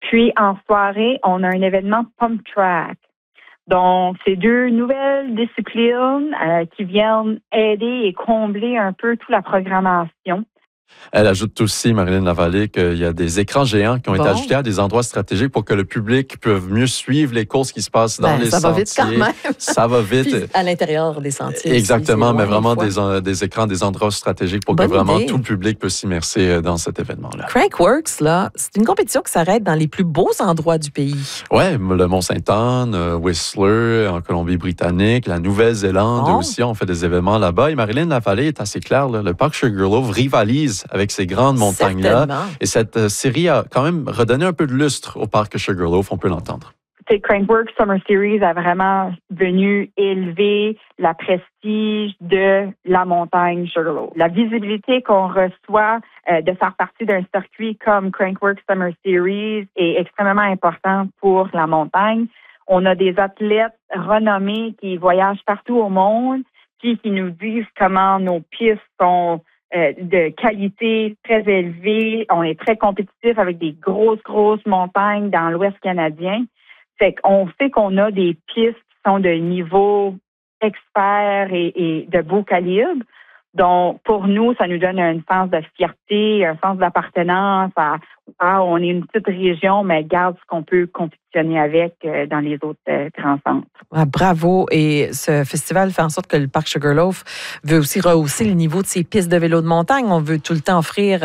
Puis, en soirée, on a un événement Pump Track. Donc, c'est 2 nouvelles disciplines qui viennent aider et combler un peu toute la programmation. Elle ajoute aussi, Marilyn Lavallée, qu'il y a des écrans géants qui ont été ajoutés à des endroits stratégiques pour que le public puisse mieux suivre les courses qui se passent dans les sentiers. Ça va vite quand même. Ça va vite. Puis à l'intérieur des sentiers. Exactement, aussi, mais vraiment des écrans, des endroits stratégiques pour que vraiment tout le public puisse s'immerser dans cet événement-là. Crankworx, là, c'est une compétition qui s'arrête dans les plus beaux endroits du pays. Oui, le Mont-Sainte-Anne, Whistler, en Colombie-Britannique, la Nouvelle-Zélande aussi, on fait des événements là-bas. Et Marilyn Lavallée est assez claire, là, le parc Sugarloaf rivalise avec ces grandes montagnes-là. Et cette série a quand même redonné un peu de lustre au parc Sugarloaf, on peut l'entendre. Crankworx Summer Series a vraiment venu élever la prestige de la montagne Sugarloaf. La visibilité qu'on reçoit de faire partie d'un circuit comme Crankworx Summer Series est extrêmement importante pour la montagne. On a des athlètes renommés qui voyagent partout au monde, puis qui nous disent comment nos pistes sont de qualité très élevée. On est très compétitif avec des grosses montagnes dans l'Ouest canadien. Fait qu'on sait qu'on a des pistes qui sont de niveau expert et de beau calibre. Donc, pour nous, ça nous donne un sens de fierté, un sens d'appartenance on est une petite région, mais garde ce qu'on peut compétitionner avec dans les autres grands centres. Ah, bravo. Et ce festival fait en sorte que le parc Sugarloaf veut aussi rehausser le niveau de ses pistes de vélo de montagne. On veut tout le temps offrir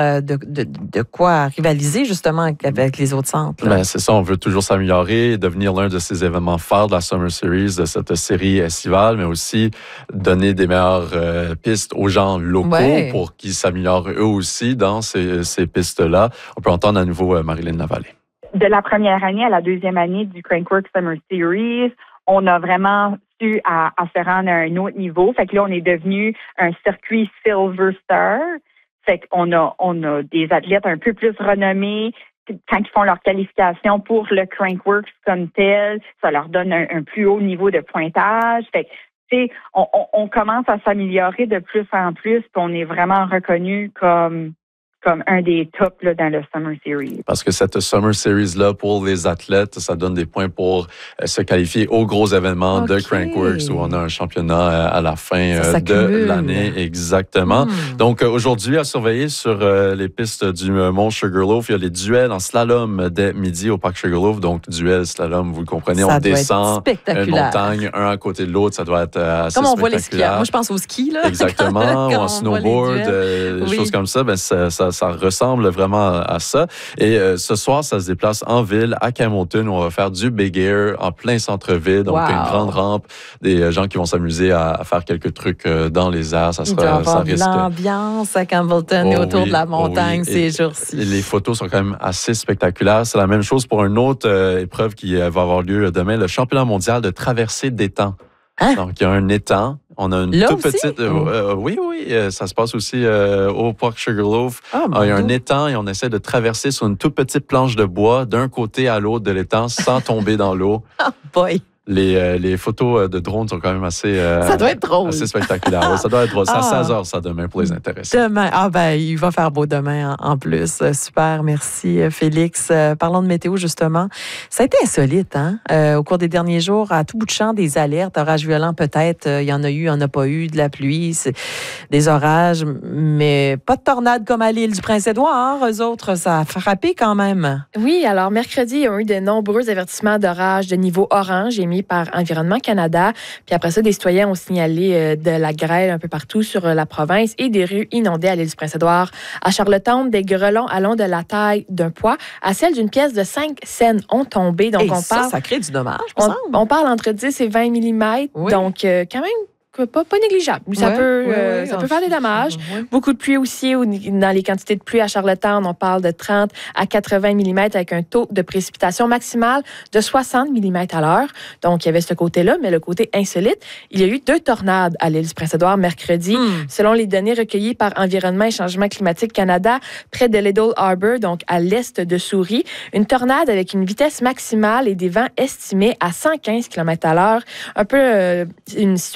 de quoi rivaliser justement avec les autres centres. Ben, c'est ça, on veut toujours s'améliorer, devenir l'un de ces événements phares de la Summer Series, de cette série estivale, mais aussi donner des meilleures pistes aux gens locaux pour qu'ils s'améliorent eux aussi dans ces pistes-là. On peut entendre à nouveau Marilyn Lavallée. De la première année à la deuxième année du Crankworx Summer Series, on a vraiment su à se rendre à un autre niveau. Fait que là, on est devenu un circuit Silver Star. Fait qu'on a des athlètes un peu plus renommés. Quand ils font leur qualification pour le Crankworx comme tel, ça leur donne un plus haut niveau de pointage. Fait que, on commence à s'améliorer de plus en plus, puis on est vraiment reconnu comme un des tops là, dans le Summer Series. Parce que cette Summer Series-là, pour les athlètes, ça donne des points pour se qualifier aux gros événements de Crankworx, où on a un championnat à la fin de l'année. Exactement. Donc, aujourd'hui, à surveiller sur les pistes du Mont Sugarloaf, il y a les duels en slalom dès midi au parc Sugarloaf. Donc, duel, slalom, vous le comprenez, on descend une montagne, un à côté de l'autre. Ça doit être assez comme on spectaculaire. voit les skieurs. Moi, je pense au ski, là. Exactement. ou en snowboard, des choses comme ça. Ben, ça ressemble vraiment à ça. Et ce soir, ça se déplace en ville, à Campbellton, où on va faire du Big Air en plein centre-ville. Donc, une grande rampe, des gens qui vont s'amuser à faire quelques trucs dans les airs. Ça sera, ça risque. L'ambiance à Campbellton et autour de la montagne ces jours-ci. Les photos sont quand même assez spectaculaires. C'est la même chose pour une autre épreuve qui va avoir lieu demain, le championnat mondial de traversée d'étangs. Hein? Donc, il y a un étang. On a une toute petite... oui, ça se passe aussi au parc Sugarloaf. Il y a un étang et on essaie de traverser sur une toute petite planche de bois d'un côté à l'autre de l'étang sans tomber dans l'eau. Oh boy! Les photos de drone sont quand même assez... ça doit être drôle. Assez spectaculaires. Ouais, ça doit être drôle. C'est à 16h, ça, demain, pour les intéressés. Demain. Il va faire beau demain en plus. Super, merci Félix. Parlons de météo, justement. Ça a été insolite, hein? Au cours des derniers jours, à tout bout de champ, des alertes, orages violents peut-être. Il y en a eu, il n'y en a pas eu, de la pluie, des orages, mais pas de tornades comme à l'île du Prince-Édouard. Eux autres, ça a frappé quand même. Oui, alors mercredi, il y a eu de nombreux avertissements d'orages de niveau orange émis par Environnement Canada. Puis après ça, des citoyens ont signalé de la grêle un peu partout sur la province et des rues inondées à l'île du Prince-Édouard. À Charlottetown, des grêlons allant de la taille d'un poids à celle d'une pièce de 5 cents ont tombé. Donc, ça crée du dommage, on parle entre 10 et 20 mm. Oui. Donc, quand même, pas négligeable. Ça peut faire des dommages. Oui. Beaucoup de pluie aussi. Dans les quantités de pluie à Charlottetown, on parle de 30 à 80 mm avec un taux de précipitation maximale de 60 mm à l'heure. Donc, il y avait ce côté-là, mais le côté insolite, il y a eu 2 tornades à l'île du Prince-Édouard mercredi. Selon les données recueillies par Environnement et Changement climatique Canada, près de Liddell Harbour, donc à l'est de Souris, une tornade avec une vitesse maximale et des vents estimés à 115 km à l'heure. Un peu une situation similaire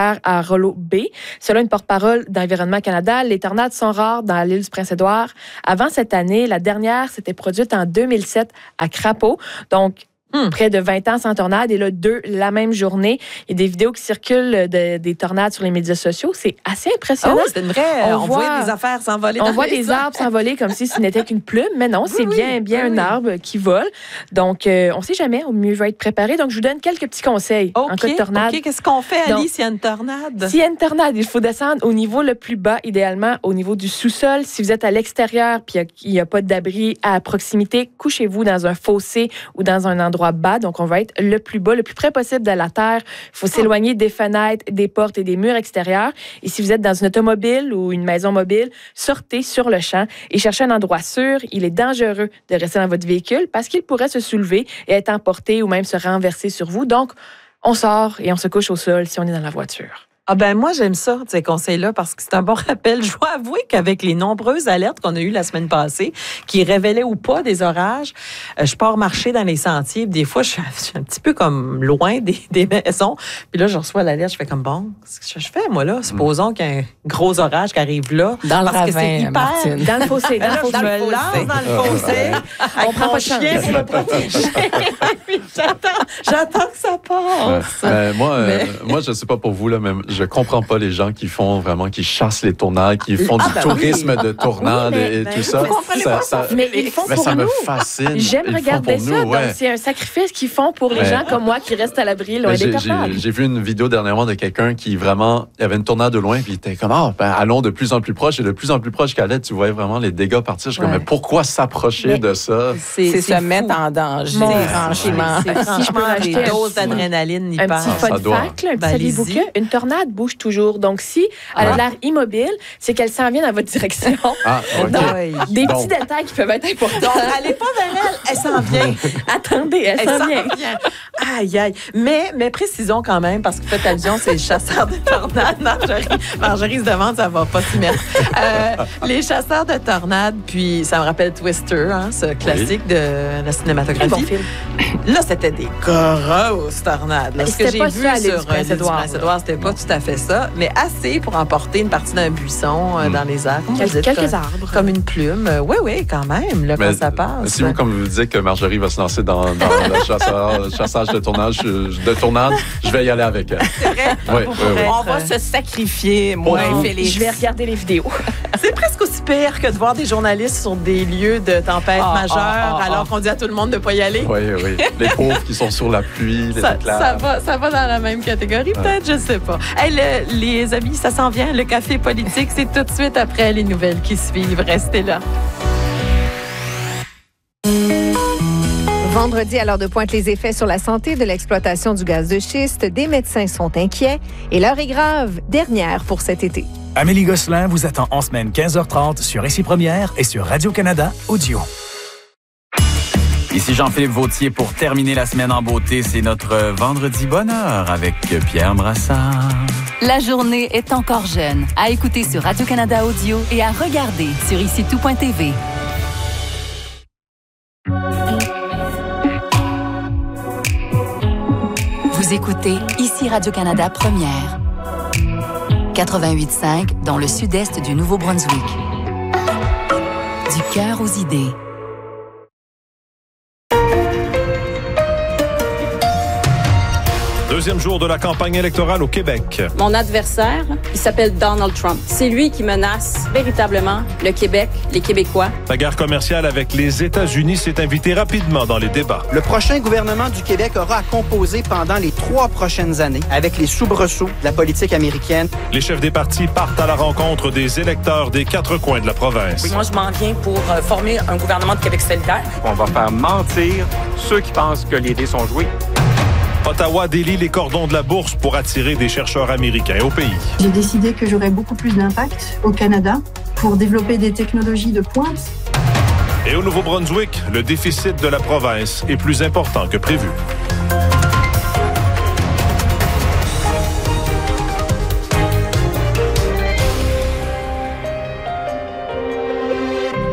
frontière à Rollo Bay. Selon une porte-parole d'Environnement Canada, les tornades sont rares dans l'île du Prince-Édouard. Avant cette année, la dernière s'était produite en 2007 à Crapaud. Donc, près de 20 ans sans tornade, et là, 2 la même journée. Il y a des vidéos qui circulent des tornades sur les médias sociaux. C'est assez impressionnant. Oh, c'est une vraie... On voit des affaires s'envoler dans les airs. On voit des arbres s'envoler comme si ce n'était qu'une plume, mais non, c'est bien un arbre qui vole. Donc, on ne sait jamais, au mieux va être préparé. Donc, je vous donne quelques petits conseils en cas de tornade. OK, qu'est-ce qu'on fait, Ali, s'il y a une tornade? S'il y a une tornade, il faut descendre au niveau le plus bas, idéalement au niveau du sous-sol. Si vous êtes à l'extérieur puis il n'y a pas d'abri à proximité, couchez-vous dans un fossé ou dans un endroit bas. Donc, on va être le plus bas, le plus près possible de la terre. Il faut s'éloigner des fenêtres, des portes et des murs extérieurs. Et si vous êtes dans une automobile ou une maison mobile, sortez sur le champ et cherchez un endroit sûr. Il est dangereux de rester dans votre véhicule parce qu'il pourrait se soulever et être emporté ou même se renverser sur vous. Donc, on sort et on se couche au sol si on est dans la voiture. Ah ben moi, j'aime ça, ces conseils-là, parce que c'est un bon rappel. Je dois avouer qu'avec les nombreuses alertes qu'on a eues la semaine passée, qui révélaient ou pas des orages, je pars marcher dans les sentiers. Des fois, je suis un petit peu comme loin des maisons. Puis là, je reçois l'alerte, je fais comme, bon, qu'est-ce que je fais, moi, là? Supposons qu'il y a un gros orage qui arrive là. Dans le ravin, c'est hyper... Martine. Dans le fossé. Là, je me lance dans le fossé. On prend pas de chien pour me protéger. J'attends que ça passe. Moi, je sais pas pour vous, là, mais je comprends pas les gens qui chassent les tornades, qui font du tourisme de tornades et tout ça. Mais ils font pour ça nous. me fascine. J'aime regarder ça. Donc, c'est un sacrifice qu'ils font pour les gens comme moi qui restent à l'abri loin des tornades. J'ai vu une vidéo dernièrement de quelqu'un qui vraiment, il y avait une tornade de loin, puis il était comme, allons de plus en plus proche, et de plus en plus proche qu'elle allait, tu voyais vraiment les dégâts partir. Je suis comme, mais pourquoi s'approcher de ça? C'est se mettre en danger, franchement. Si je peux rajouter une dose d'adrénaline, un petit fun fact, un petit saviez-vous que une tornade bouge toujours. Donc, si elle a l'air immobile, c'est qu'elle s'en vient dans votre direction. Donc, des petits détails qui peuvent être importants. Donc, elle n'est pas vers elle s'en vient. Attendez, elle s'en vient. Aïe, aïe. Mais précisons quand même, parce que faites allusion, c'est les chasseurs de tornades. Marjorie se demande, ça va pas s'y mettre. Les chasseurs de tornades, puis ça me rappelle Twister, ce classique de la cinématographie. Bon film. Là, c'était des grosses tornades. Là, ce que j'ai vu sur l'île du Prince-Édouard, c'était pas tout à fait ça, mais assez pour emporter une partie d'un buisson dans les airs. Quelques arbres. Comme une plume. Oui, quand même, là, quand ça passe. Si vous, comme vous dites que Marjorie va se lancer dans le chassage de tornade, je vais y aller avec elle. C'est vrai? Oui. On va se sacrifier, moi et Félix. Je vais regarder les vidéos. C'est presque aussi pire que de voir des journalistes sur des lieux de tempête majeure alors qu'on dit à tout le monde de ne pas y aller. Oui. Les pauvres qui sont sur la pluie, les éclairs. Ça va dans la même catégorie, peut-être, je sais pas. Hey, les amis, ça s'en vient. Le café politique, c'est tout de suite après les nouvelles qui suivent. Restez là. Vendredi, à l'heure de pointe, les effets sur la santé de l'exploitation du gaz de schiste, des médecins sont inquiets et l'heure est grave, dernière pour cet été. Amélie Gosselin vous attend en semaine 15h30 sur Ici Première et sur Radio-Canada Audio. Ici Jean-Philippe Vautier pour terminer la semaine en beauté. C'est notre Vendredi Bonheur avec Pierre Brassard. La journée est encore jeune. À écouter sur Radio-Canada Audio et à regarder sur IciTout.tv. Vous écoutez Ici Radio-Canada Première. 88.5 dans le sud-est du Nouveau-Brunswick. Du cœur aux idées. Deuxième jour de la campagne électorale au Québec. Mon adversaire, il s'appelle Donald Trump. C'est lui qui menace véritablement le Québec, les Québécois. La guerre commerciale avec les États-Unis s'est invitée rapidement dans les débats. Le prochain gouvernement du Québec aura à composer pendant les 3 prochaines années avec les soubresauts de la politique américaine. Les chefs des partis partent à la rencontre des électeurs des 4 coins de la province. Oui, moi, je m'en viens pour former un gouvernement de Québec solidaire. On va faire mentir ceux qui pensent que les dés sont joués. Ottawa délie les cordons de la bourse pour attirer des chercheurs américains au pays. J'ai décidé que j'aurais beaucoup plus d'impact au Canada pour développer des technologies de pointe. Et au Nouveau-Brunswick, le déficit de la province est plus important que prévu.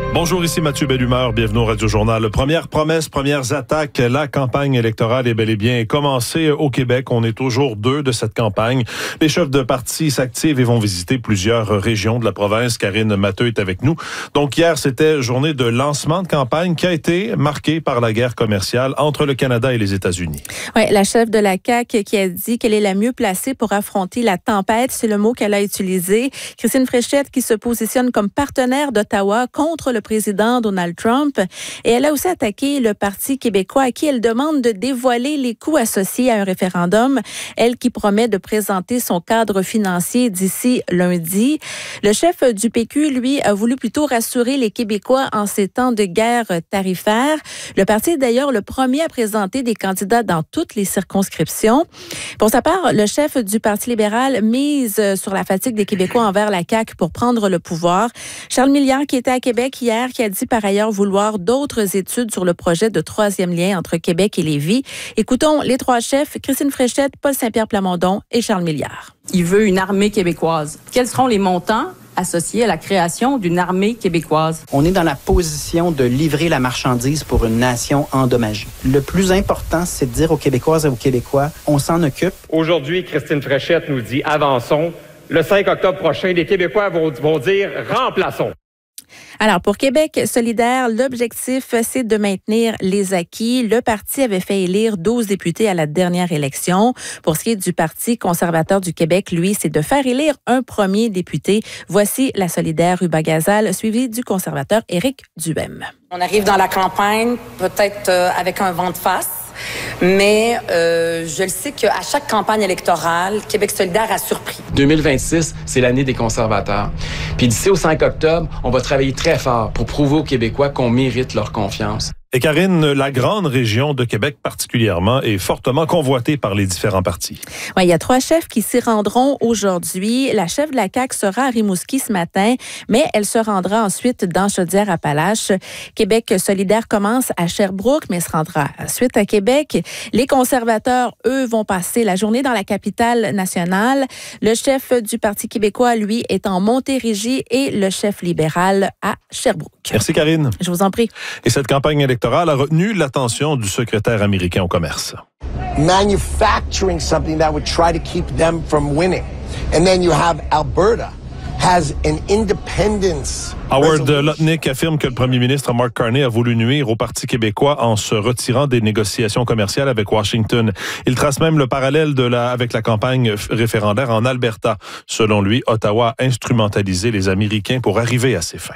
Bonjour, ici Mathieu Bellumeur. Bienvenue au Radio Journal. Première promesse, premières attaques. La campagne électorale est bel et bien commencée au Québec. On est au jour 2 de cette campagne. Les chefs de parti s'activent et vont visiter plusieurs régions de la province. Karine Matteux est avec nous. Donc hier, c'était journée de lancement de campagne qui a été marquée par la guerre commerciale entre le Canada et les États-Unis. Oui, la chef de la CAQ qui a dit qu'elle est la mieux placée pour affronter la tempête. C'est le mot qu'elle a utilisé. Christine Fréchette qui se positionne comme partenaire d'Ottawa contre le président Donald Trump. Et elle a aussi attaqué le Parti québécois à qui elle demande de dévoiler les coûts associés à un référendum. Elle qui promet de présenter son cadre financier d'ici lundi. Le chef du PQ, lui, a voulu plutôt rassurer les Québécois en ces temps de guerre tarifaire. Le parti est d'ailleurs le premier à présenter des candidats dans toutes les circonscriptions. Pour sa part, le chef du Parti libéral mise sur la fatigue des Québécois envers la CAQ pour prendre le pouvoir. Charles Milliard, qui était à Québec hier, qui a dit par ailleurs vouloir d'autres études sur le projet de troisième lien entre Québec et Lévis. Écoutons les trois chefs, Christine Fréchette, Paul Saint-Pierre Plamondon et Charles Milliard. Il veut une armée québécoise. Quels seront les montants associés à la création d'une armée québécoise? On est dans la position de livrer la marchandise pour une nation endommagée. Le plus important, c'est de dire aux Québécoises et aux Québécois, on s'en occupe. Aujourd'hui, Christine Fréchette nous dit « avançons ». Le 5 octobre prochain, les Québécois vont dire « remplaçons ». Alors, pour Québec solidaire, l'objectif, c'est de maintenir les acquis. Le parti avait fait élire 12 députés à la dernière élection. Pour ce qui est du Parti conservateur du Québec, lui, c'est de faire élire un premier député. Voici la solidaire Ruba Gazal, suivie du conservateur Éric Duhem. On arrive dans la campagne, peut-être avec un vent de face. Mais je le sais qu'à chaque campagne électorale, Québec solidaire a surpris. 2026, c'est l'année des conservateurs. Puis d'ici au 5 octobre, on va travailler très fort pour prouver aux Québécois qu'on mérite leur confiance. Et Karine, la grande région de Québec particulièrement est fortement convoitée par les différents partis. Oui, il y a 3 chefs qui s'y rendront aujourd'hui. La chef de la CAQ sera à Rimouski ce matin, mais elle se rendra ensuite dans Chaudière-Appalaches. Québec solidaire commence à Sherbrooke, mais se rendra ensuite à Québec. Les conservateurs, eux, vont passer la journée dans la capitale nationale. Le chef du Parti québécois, lui, est en Montérégie et le chef libéral à Sherbrooke. Merci, Karine. Je vous en prie. Et cette campagne électorale a retenu l'attention du secrétaire américain au commerce. Manufacturing something that would try to keep them from winning. And then you have Alberta has an independence. Howard Lutnick affirme que le premier ministre Mark Carney a voulu nuire au Parti québécois en se retirant des négociations commerciales avec Washington. Il trace même le parallèle avec la campagne référendaire en Alberta. Selon lui, Ottawa a instrumentalisé les Américains pour arriver à ses fins.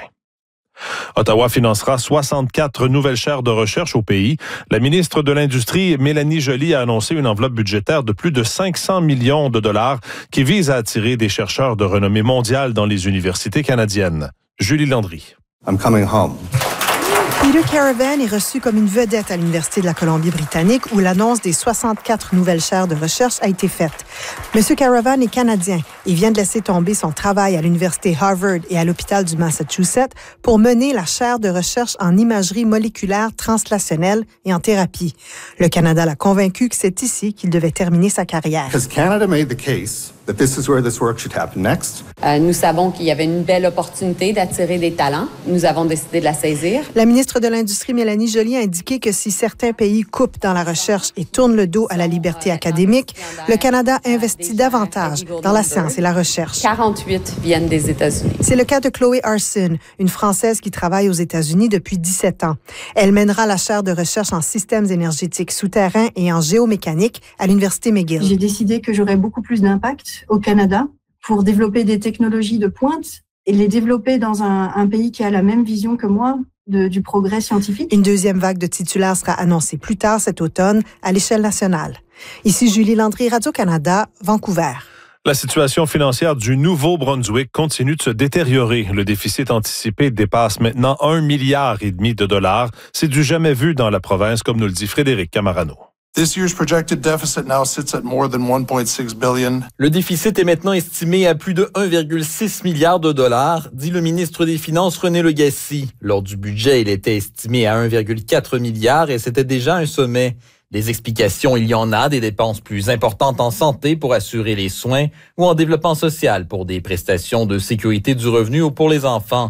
Ottawa financera 64 nouvelles chaires de recherche au pays. La ministre de l'Industrie, Mélanie Joly, a annoncé une enveloppe budgétaire de plus de 500 millions de dollars qui vise à attirer des chercheurs de renommée mondiale dans les universités canadiennes. Julie Landry. I'm coming home. Peter Caravan est reçu comme une vedette à l'Université de la Colombie-Britannique où l'annonce des 64 nouvelles chaires de recherche a été faite. Monsieur Caravan est canadien et vient de laisser tomber son travail à l'Université Harvard et à l'hôpital du Massachusetts pour mener la chaire de recherche en imagerie moléculaire translationnelle et en thérapie. Le Canada l'a convaincu que c'est ici qu'il devait terminer sa carrière. Because Canada made the case that this is where this work should happen next. Nous savons qu'il y avait une belle opportunité d'attirer des talents. Nous avons décidé de la saisir. La ministre de l'Industrie, Mélanie Joly, a indiqué que si certains pays coupent dans la recherche et tournent le dos à la liberté académique, le Canada investit davantage dans la science et la recherche. 48 viennent des États-Unis. C'est le cas de Chloé Arson, une Française qui travaille aux États-Unis depuis 17 ans. Elle mènera la chaire de recherche en systèmes énergétiques souterrains et en géomécanique à l'Université McGill. J'ai décidé que j'aurais beaucoup plus d'impact au Canada pour développer des technologies de pointe et les développer dans un pays qui a la même vision que moi du progrès scientifique. Une deuxième vague de titulaires sera annoncée plus tard cet automne à l'échelle nationale. Ici Julie Landry, Radio-Canada, Vancouver. La situation financière du Nouveau-Brunswick continue de se détériorer. Le déficit anticipé dépasse maintenant 1,5 milliard de dollars. C'est du jamais vu dans la province, comme nous le dit Frédéric Camarano. This year's projected deficit now sits at more than 1.6 billion. Le déficit est maintenant estimé à plus de 1,6 milliard de dollars, dit le ministre des Finances René Legacy. Lors du budget, il était estimé à 1,4 milliard et c'était déjà un sommet. Des explications, il y en a, des dépenses plus importantes en santé pour assurer les soins ou en développement social pour des prestations de sécurité du revenu ou pour les enfants.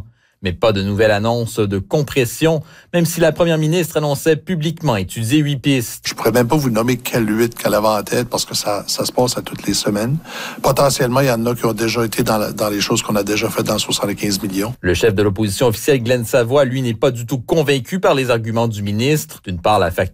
Mais pas de nouvelle annonce de compression, même si la première ministre annonçait publiquement étudier 8 pistes. Je pourrais même pas vous nommer quelle 8 qu'elle avait en tête parce que ça se passe à toutes les semaines. Potentiellement, il y en a qui ont déjà été dans les choses qu'on a déjà faites dans 75 millions. Le chef de l'opposition officielle, Glenn Savoy, lui, n'est pas du tout convaincu par les arguments du ministre. D'une part, la facture